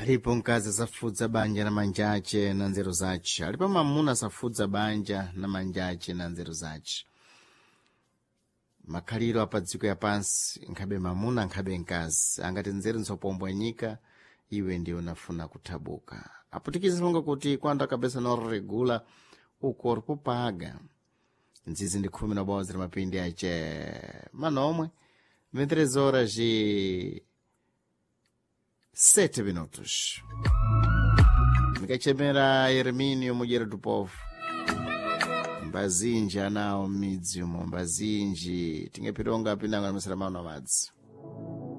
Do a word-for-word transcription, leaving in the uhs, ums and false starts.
alipo mkazi asafudza banja na manjache na nzeru zace, alipo mamuna asafudza banja na manjache na nzeru zace. Makhaliro apa dziko ya pansi nkhabe mamuna nkhabe mkazi, angati nzeru nsopombwanyika iwe ndiyo nafuna kuthabuka. Aputikiza songa kuti kwanda kabesa noregula uko ripopaga. Nzizi ndi khumi na bozi la mapindi ace manomwe vinte e três horas e sete minutos. Mikachemera Hermínio Mulher do Povo. Mbazinji anao midzi umo, mbazinji tingepironga pinanga na msira mauna madzi.